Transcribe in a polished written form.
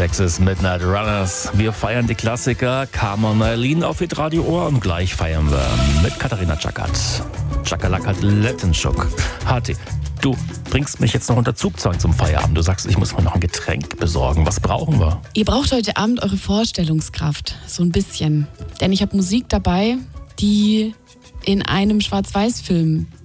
Texas Midnight Runners. Wir feiern die Klassiker Carmen Eileen auf Hitradio Ohr und gleich feiern wir mit Katharina Chakat. Chakalakat Lettenschuk. Hati, du bringst mich jetzt noch unter Zugzwang zum Feierabend. Du sagst, ich muss mir noch ein Getränk besorgen. Was brauchen wir? Ihr braucht heute Abend eure Vorstellungskraft. So ein bisschen. Denn ich habe Musik dabei, die in einem Schwarz-Weiß-Film